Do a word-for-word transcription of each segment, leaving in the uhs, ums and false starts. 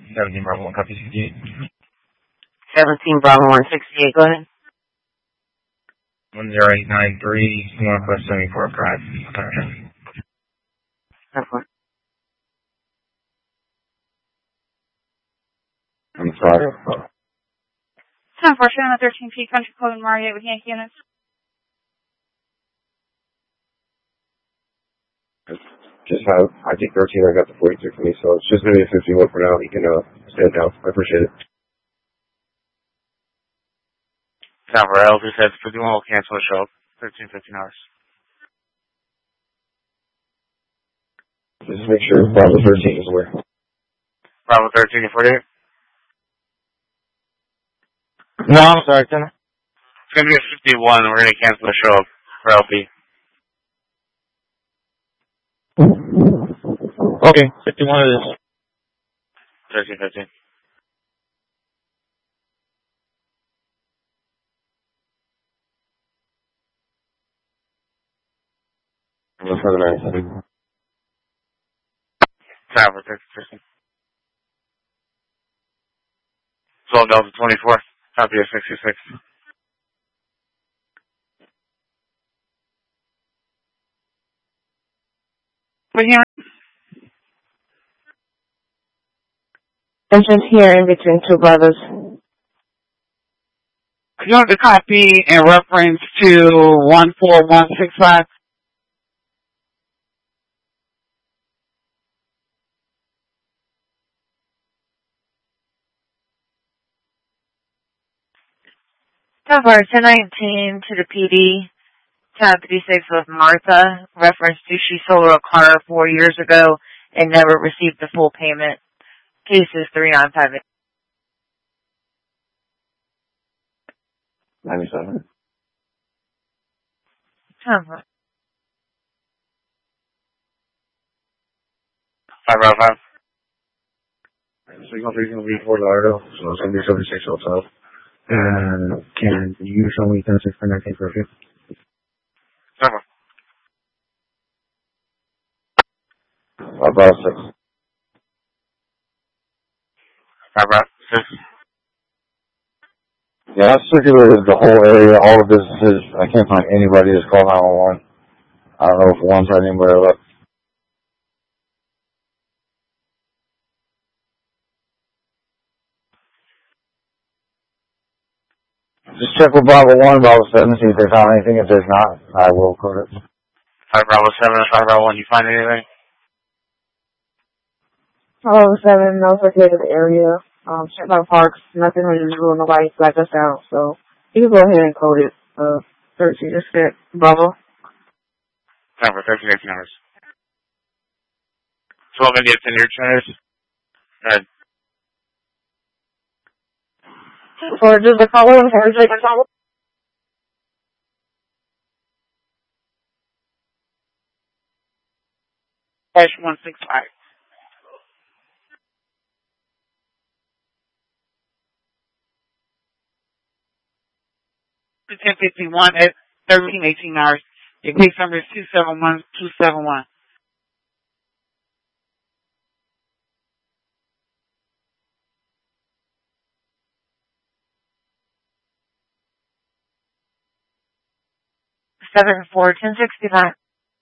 seventeen Bravo one, copy sixty-eight. seventeen Bravo one sixty-eight, go ahead. one zero eight nine three, Northwest seventy-fourth Drive. Okay. I'm sorry. ten four seven thirteen P Country Club in Marietta with Yankee units. Just have, I think thirteen, I got the forty-two for me, so it's just going to be a fifty-one for now. You can uh, stand down. I appreciate it. Tower L, just said fifty-one will cancel the show. thirteen, fifteen hours. Just make sure Bravo thirteen is aware. Bravo thirteen, you forty-eight? No, I'm sorry, can I? It's going to be a fifty-one, and we're going to cancel the show for L P. Okay, fifty-one it is. thirteen, fifteen. That's for the nine. Tower, thirteen, fifteen. twelve Delta twenty-four, copy of sixty-six. We're here. Entrance here in between two brothers. You want the copy in reference to one four one six five? ten four ten nineteen to the P D. Tab thirty-six with Martha. Reference to she sold her a car four years ago and never received the full payment. Case is three nine five eight. ninety-seven. ten four. five Bravo five. Signal three is going to be Fort Lauderdale, so it's going to be seventy-six hotel. And can you show me ten six for nineteen curfew? Tower. five Bravo six. five Bravo six. Yeah, I've circulated the whole area, all the businesses. I can't find anybody that's called nine one one. I don't know if one's had anybody left. Just check with Bravo one, Bravo seven, see if they found anything. If there's not, I will code it. five Bravo seven and five Bravo one, you find anything? Bravo seven, no circulated area. Um, check my parks. Nothing unusual. Nobody flagged us out. So you can go ahead and code it. Uh, thirteen just fit. Bravo. Tower, thirteen, eighteen hours. twelve India ten year trainers. Good. Or just the color of hair check or something? Dash one six five. ten fifty-one at thirteen, eighteen hours. Your case number is two seven one two seven one. seven four ten sixty-nine.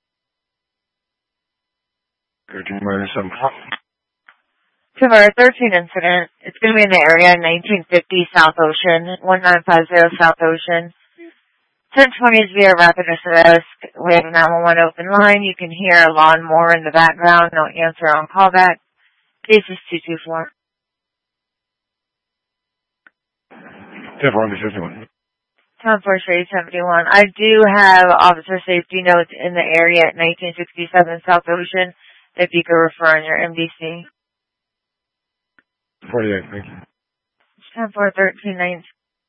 thirteen minus seven. Tomorrow, thirteen incident. It's going to be in the area, nineteen fifty South Ocean, one nine five zero South Ocean. ten twenty is via Rapid Risk. We have a nine one one open line. You can hear a lawnmower in the background. No answer on callback. Case is two two four. ten four fifty-one. ten four seventy-one. I do have officer safety notes in the area at nineteen sixty-seven South Ocean if you could refer on your M D C. forty-eight, thank you. ten four thirteen nineteen.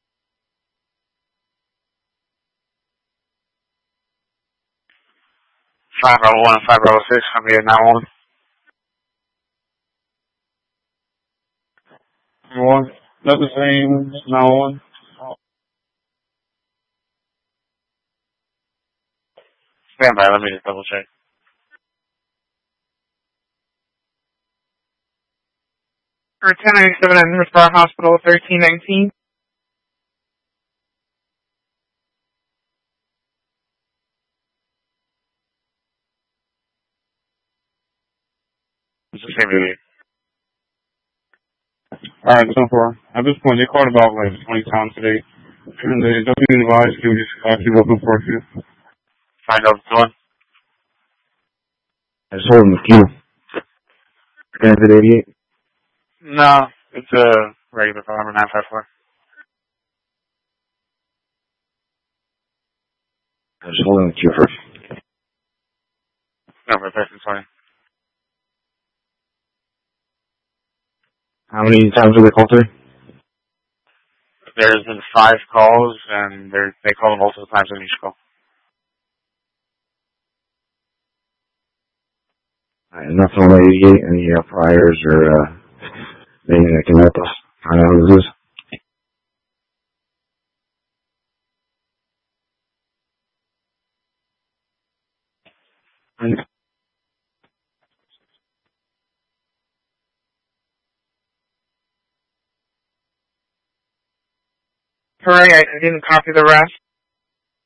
five Bravo one and five Bravo six, I'm here now on. One, not the same, now one. Stand by, let me just double check. For ten ninety-seven at Northborough Hospital, thirteen nineteen. It's the same movie. Alright, so far. At this point, they called about like twenty times today. And they don't need advice, they were just uh, keep looking for you. Find out what's going. I just holding the queue. Transit eighty-eight. No, it's a regular call number nine five four. I was holding the queue first. Number thirteen twenty. How many times did they call today? There's been five calls, and they're, they call them multiple times on each call. Alright, nothing on eighty-eight, any uh, priors or uh, anything that can help us find out who this is? Right. Hooray, I, I didn't copy the rest.